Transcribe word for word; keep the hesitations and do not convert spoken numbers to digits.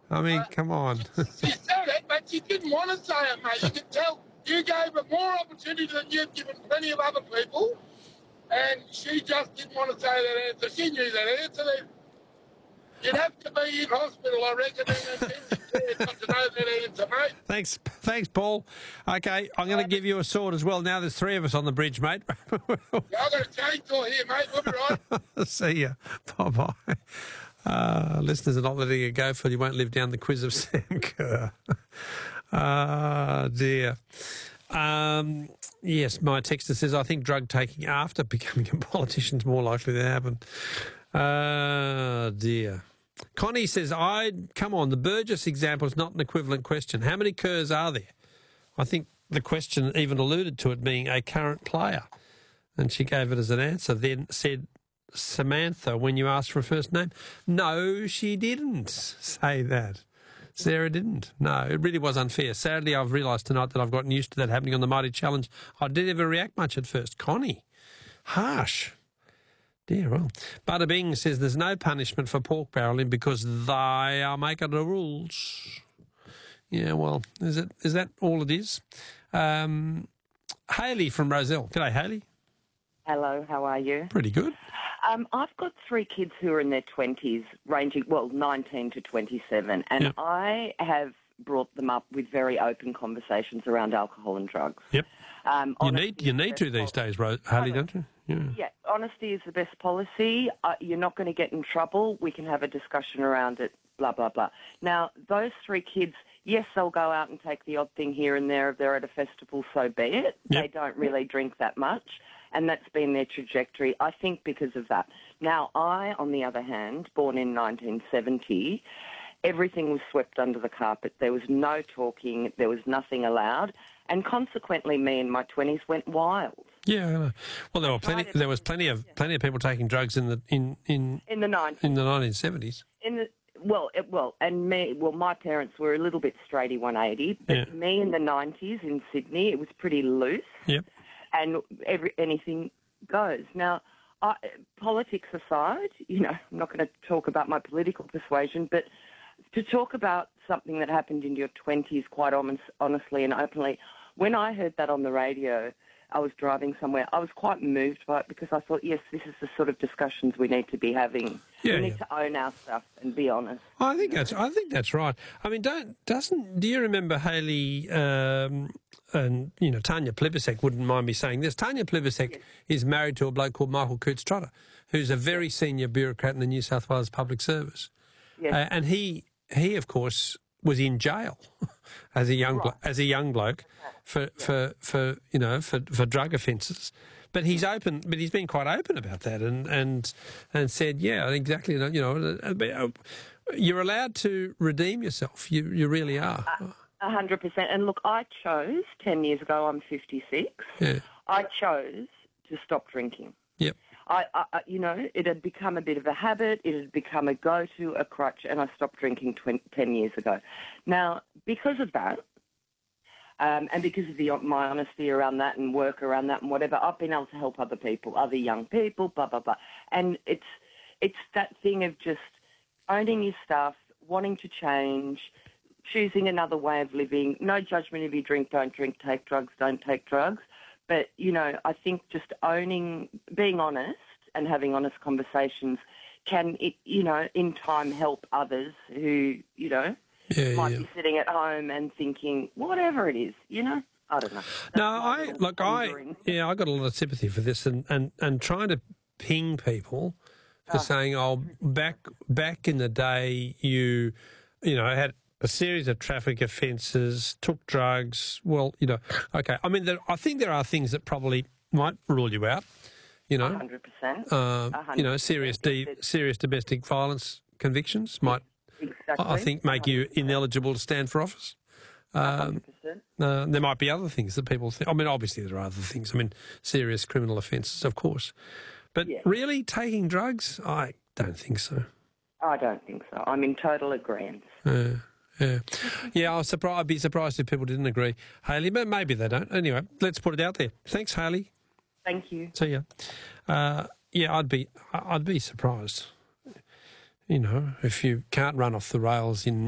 I mean, Uh, come on. She said it, but she didn't want to say it, mate. You can tell you gave her more opportunity than you've given plenty of other people, and she just didn't want to say that answer. She knew that answer. Then you'd have to be in hospital, I reckon, in intensive care not to know that answer, mate. Thanks, thanks, Paul. Okay, I'm going to give you a sword as well. Now there's three of us on the bridge, mate. Yeah, I've got a chainsaw here, mate. We'll be right. See ya. Bye-bye. Uh, listeners are not letting it go for you won't live down the quiz of Sam Kerr. Ah, dear. Um, yes, my texter says, I think drug taking after becoming a politician is more likely to happen. Ah, dear. Connie says, I come on, the Burgess example is not an equivalent question. How many Kerrs are there? I think the question even alluded to it being a current player. And she gave it as an answer, then said, Samantha, when you asked for a first name. No, she didn't say that. Sarah didn't. No, it really was unfair. Sadly, I've realised tonight that I've gotten used to that happening on the Mighty Challenge. I didn't ever react much at first. Connie, harsh. Dear, well. Bada Bing says there's no punishment for pork barrelling because they are making the rules. Yeah, well, is it is that all it is? Um, Hayley from Roselle. G'day, Hayley. Hello, how are you? Pretty good. Um, I've got three kids who are in their twenties, ranging, well, nineteen to twenty-seven, and Yep. I have brought them up with very open conversations around alcohol and drugs. Yep. Um, You honesty need you is the need to best these pol- days, Ro- Hayley, don't you? Yeah. Yeah, honesty is the best policy. Uh, you're not going to get in trouble. We can have a discussion around it, blah, blah, blah. Now, those three kids, yes, they'll go out and take the odd thing here and there if they're at a festival, so be it. Yep. They don't really drink that much, and that's been their trajectory, I think, because of that. Now, I, on the other hand, born in nineteen seventy, everything was swept under the carpet. There was no talking. There was nothing allowed. And consequently, me in my twenties went wild. Yeah, I know. Well, there were plenty. tried There was plenty of plenty of people taking drugs in the in in In the nineties. in the nineteen seventies. In the well, it, well, and me. Well, my parents were a little bit straighty one eighty, but Yeah. me in the nineties in Sydney, it was pretty loose, Yep. and every anything goes. Now, I, politics aside, you know, I'm not going to talk about my political persuasion, but to talk about something that happened in your twenties, quite honest, honestly and openly, when I heard that on the radio, I was driving somewhere. I was quite moved by it because I thought, yes, this is the sort of discussions we need to be having. Yeah, we need yeah. to own our stuff and be honest. I think that's. I think that's right. I mean, don't doesn't. Do you remember Hayley um, and you know Tanya Plibersek? Wouldn't mind me saying this. Tanya Plibersek Yes. is married to a bloke called Michael Coots Trotter, who's a very senior bureaucrat in the New South Wales Public Service, Yes. uh, and he he of course was in jail as a young blo- as a young bloke for, for, for you know for, for drug offences. But he's open. But he's been quite open about that, and and and said, yeah, exactly. You know, you're allowed to redeem yourself. You you really are. A hundred percent. And look, I chose ten years ago. I'm fifty-six. Yeah. I chose to stop drinking. Yep. I, I, you know, it had become a bit of a habit. It had become a go-to, a crutch, and I stopped drinking twenty, ten years ago. Now, because of that, um, and because of the, my honesty around that and work around that and whatever, I've been able to help other people, other young people, blah blah blah. And it's it's that thing of just owning your stuff, wanting to change, choosing another way of living. No judgment if you drink, don't drink, take drugs, don't take drugs. But, you know, I think just owning, being honest and having honest conversations can, it, you know, in time help others who, you know, Yeah, might yeah. be sitting at home and thinking, whatever it is, you know, I don't know. That's No, my I little look. I pondering. yeah, I got a lot of sympathy for this, and, and, and trying to ping people for Oh. saying, "Oh, back back in the day, you you know had a series of traffic offences, took drugs." Well, you know, okay. I mean, there, I think there are things that probably might rule you out. You know, one hundred percent. uh, you know, one hundred percent. serious de- Yes, it- serious domestic violence convictions might, Exactly. I think, make you ineligible to stand for office. one Um, hundred percent. Uh, there might be other things that people think. I mean, obviously there are other things. I mean, serious criminal offences, of course. But Yeah. really, taking drugs? I don't think so. I don't think so. I'm in total agreement. Uh, yeah, yeah. I was surprised. I'd be surprised if people didn't agree, Hayley. But maybe they don't. Anyway, let's put it out there. Thanks, Hayley. Thank you. See ya. Uh, yeah, I'd be. I'd be surprised. You know, if you can't run off the rails in